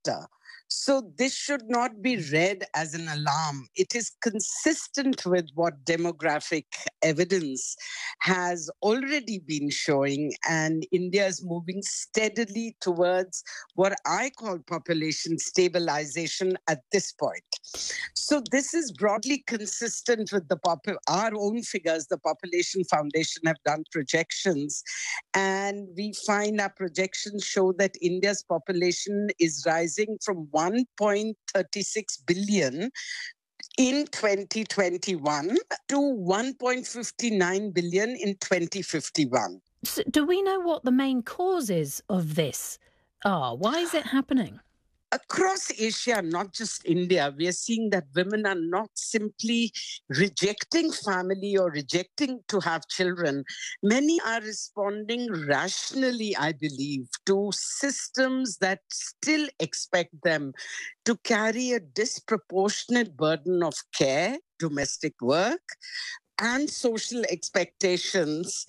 disaster. So this should not be read as an alarm. It is consistent with what demographic evidence has already been showing, and India is moving steadily towards what I call population stabilization at this point. So this is broadly consistent with our own figures. The Population Foundation have done projections, and we find our projections show that India's population is rising from 1.36 billion in 2021 to 1.59 billion in 2051. So do we know what the main causes of this are? Why is it happening? Across Asia, not just India, we are seeing that women are not simply rejecting family or rejecting to have children. Many are responding rationally, I believe, to systems that still expect them to carry a disproportionate burden of care, domestic work, and social expectations.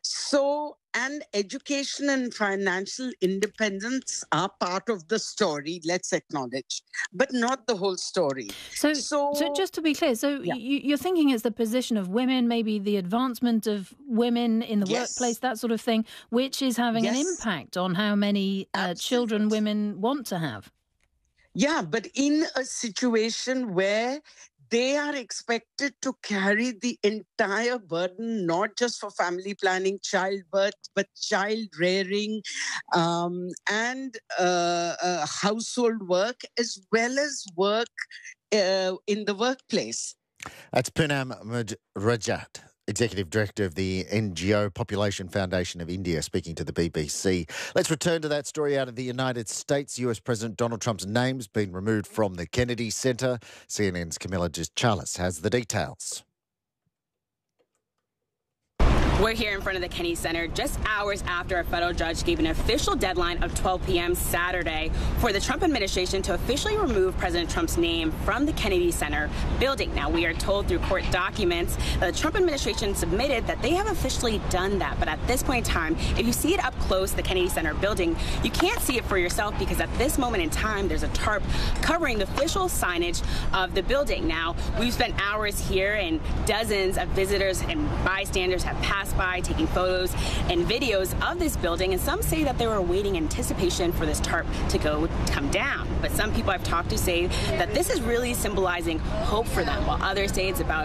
And education and financial independence are part of the story, let's acknowledge, but not the whole story. So just to be clear, you're thinking it's the position of women, maybe the advancement of women in the workplace, that sort of thing, which is having an impact on how many children women want to have. Yeah, but in a situation where they are expected to carry the entire burden, not just for family planning, childbirth, but child rearing and household work, as well as work in the workplace. That's Poonam Rajat, Executive Director of the NGO Population Foundation of India, speaking to the BBC. Let's return to that story out of the United States. US President Donald Trump's name's been removed from the Kennedy Center. CNN's Camilla Charles has the details. We're here in front of the Kennedy Center just hours after a federal judge gave an official deadline of 12 p.m. Saturday for the Trump administration to officially remove President Trump's name from the Kennedy Center building. Now, we are told through court documents that the Trump administration submitted that they have officially done that. But at this point in time, if you see it up close, the Kennedy Center building, you can't see it for yourself because at this moment in time, there's a tarp covering the official signage of the building. Now, we've spent hours here and dozens of visitors and bystanders have passed by taking photos and videos of this building, and some say that they were waiting in anticipation for this tarp to come down. But some people I've talked to say that this is really symbolizing hope for them, while others say it's about